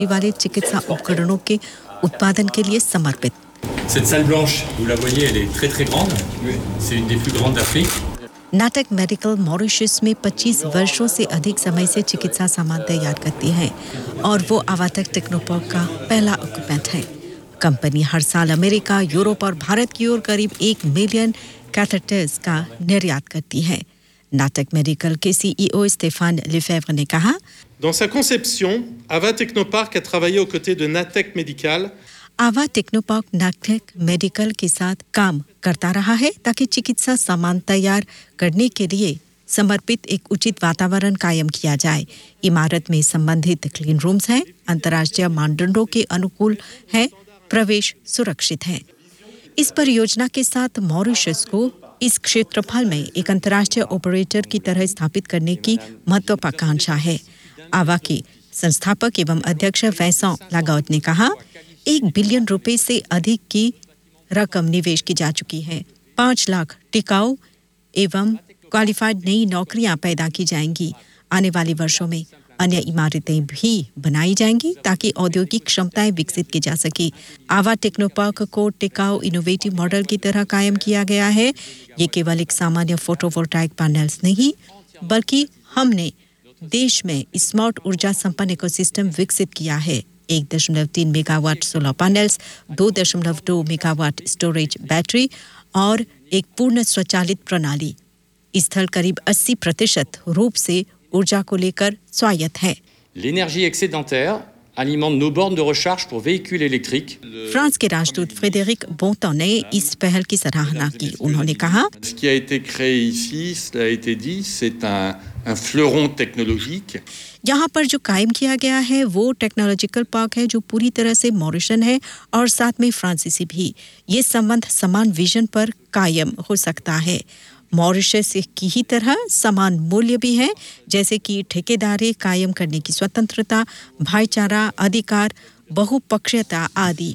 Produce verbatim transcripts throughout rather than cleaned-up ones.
वाले चिकित्सा उपकरणों के उत्पादन के लिए समर्पित। Cette salle blanche, vous la voyez, elle est très très grande. C'est une des plus grandes d'Afrique. नाटक मेडिकल मॉरिशस में पच्चीस वर्षों से अधिक समय से चिकित्सा सामान तैयार करती है और वो अवातक टेक्नोपॉक का पहला इक्विपमेंट है। कंपनी हर साल अमेरिका, यूरोप और भारत की ओर करीब एक मिलियन कैथेटर्स का निर्यात करती है। नाटक मेडिकल के सीईओ स्टेफान लेफेव्रे ने कहा, Dans sa conception, Ava Technopark a travaillé aux côtés de Natec Medical. आवा टेक्नोपार्क नाटक मेडिकल के साथ काम करता रहा है ताकि चिकित्सा सामान तैयार करने के लिए समर्पित एक उचित वातावरण कायम किया जाए। इमारत में संबंधित क्लीन रूम्स हैं, अंतर्राष्ट्रीय मानदंडों के अनुकूल है, प्रवेश सुरक्षित है। इस परियोजना के साथ मॉरिशस को इस क्षेत्रफल में एक अंतर्राष्ट्रीय ऑपरेटर की तरह स्थापित करने की महत्वाकांक्षा है। आवा के संस्थापक एवं अध्यक्ष वैसों लागौत ने कहा, एक बिलियन रुपए से अधिक की रकम निवेश की जा चुकी है। पाँच लाख टिकाऊ एवं क्वालिफाइड नई नौकरियां पैदा की जाएंगी। आने वाले वर्षों में अन्य इमारतें भी बनाई जाएंगी ताकि औद्योगिक क्षमताएं विकसित की जा सके। आवा टेक्नोपार्क को टिकाऊ इनोवेटिव मॉडल की तरह कायम किया गया है। ये केवल एक सामान्य फोटोवोल्टाइक पैनल्स नहीं, बल्कि हमने देश में स्मार्ट ऊर्जा संपन्न इकोसिस्टम विकसित किया है। एक दशमलव तीन मेगावाट सोलर पैनल्स, दो दशमलव दो मेगावाट स्टोरेज बैटरी और एक पूर्ण स्वचालित प्रणाली। स्थल करीब अस्सी प्रतिशत रूप से ऊर्जा को लेकर स्वायत्त है। L'énergie excédentaire alimente nos bornes de recharge pour véhicules électriques. France के राजदूत फ्रेडरिक बोंटन ने इस पहल की सराहना की। उन्होंने कहा, Ce qui a été créé ici, cela a été dit, c'est un un fleuron technologique. यहाँ पर जो कायम किया गया है वो टेक्नोलॉजिकल पार्क है जो पूरी तरह से मॉरिशन है और साथ में फ्रांसीसी भी। ये संबंध समान विजन पर कायम हो सकता है। मॉरिशस की ही तरह समान मूल्य भी है, जैसे कि ठेकेदारी कायम करने की स्वतंत्रता, भाईचारा, अधिकार, बहुपक्षीयता आदि।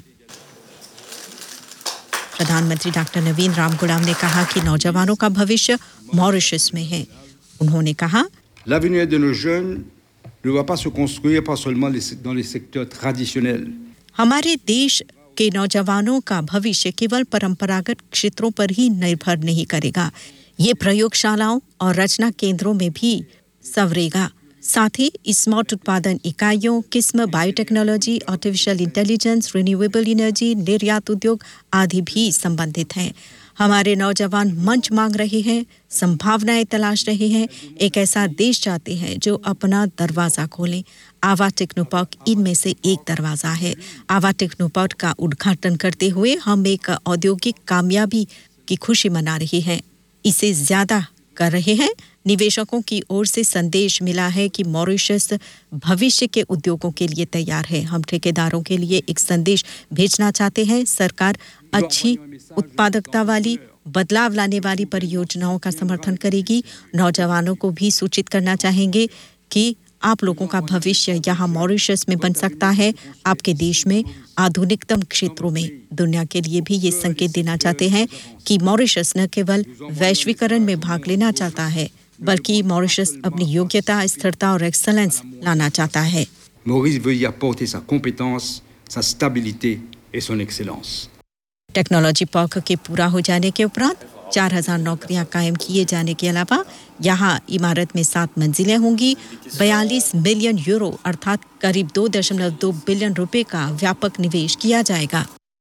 प्रधानमंत्री डॉक्टर नवीन रामगुलाम ने कहा कि नौजवानों का भविष्य मॉरिशस में है। उन्होंने कहा, L'avenir de nos jeunes ne va pas se construire pas seulement dans les secteurs traditionnels. हमारे देश के नौजवानों का भविष्य केवल परंपरागत क्षेत्रों पर ही निर्भर नहीं करेगा। ये प्रयोगशालाओं और रचना केंद्रों में भी संवरेगा। साथ ही स्मार्ट उत्पादन इकाइयों, किस्म biotechnology, artificial intelligence, renewable energy, निर्यात उद्योग आदि भी संबंधित हैं। हमारे नौजवान मंच मांग रहे हैं, संभावनाएं तलाश रहे हैं, एक ऐसा देश चाहते हैं जो अपना दरवाजा खोले। आवा टेक्नोपार्क इनमें से एक दरवाजा है। आवा टेक्नोपार्क का उद्घाटन करते हुए हम एक औद्योगिक कामयाबी की खुशी मना रहे हैं। इसे ज्यादा कर रहे हैं। निवेशकों की ओर से संदेश मिला है कि मॉरिशस भविष्य के उद्योगों के लिए तैयार है। हम ठेकेदारों के लिए एक संदेश भेजना चाहते हैं। सरकार अच्छी उत्पादकता वाली, बदलाव लाने वाली परियोजनाओं का समर्थन करेगी। नौजवानों को भी सूचित करना चाहेंगे कि आप लोगों का भविष्य यहाँ मॉरिशस में बन सकता है। आपके देश में आधुनिकतम क्षेत्रों में दुनिया के लिए भी ये संकेत देना चाहते हैं कि मॉरिशस न केवल वैश्वीकरण में भाग लेना चाहता है, बल्कि मॉरिशस अपनी योग्यता, स्थिरता और एक्सेलेंस लाना चाहता है। Maurice veut y apporter sa compétence, sa stabilité et son excellence. Technology park के पूरा हो जाने के उपरांत चार हज़ार नौकरियां कायम किए जाने के अलावा यहाँ इमारत में सात मंजिलें होंगी। बयालीस मिलियन यूरो अर्थात करीब दो दशमलव दो बिलियन रुपए का व्यापक निवेश किया जाएगा।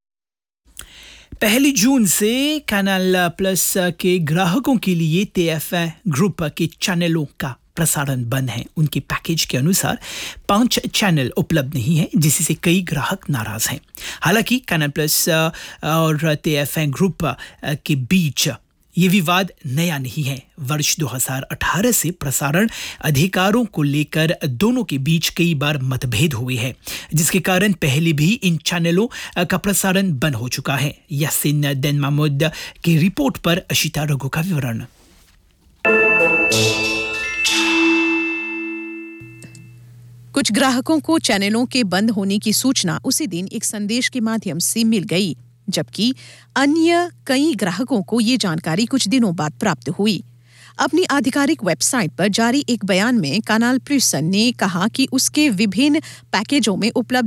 पहली जून से कैनल प्लस के ग्राहकों के लिए टीएफए ग्रुप के चैनलों का प्रसारण बंद है। उनके पैकेज के अनुसार पांच चैनल उपलब्ध नहीं है, जिससे कई ग्राहक नाराज हैं। हालांकि कैनल प्लस और टीएफए ग्रुप के बीच ये विवाद नया नहीं है। वर्ष दो हज़ार अठारह से प्रसारण अधिकारों को लेकर दोनों के बीच कई बार मतभेद हुए हैं, जिसके कारण पहले भी इन चैनलों का प्रसारण बंद हो चुका है। यासिन दिन महमूद की रिपोर्ट पर अशिता रघु का विवरण। कुछ ग्राहकों को चैनलों के बंद होने की सूचना उसी दिन एक संदेश के माध्यम से मिल गई, जबकि अन्य कई ग्राहकों को ये जानकारी कुछ दिनों बाद प्राप्त हुई। अपनी आधिकारिक वेबसाइट पर जारी एक बयान में कानाल प्लस ने कहा कि उसके विभिन्न पैकेजों में उपलब्ध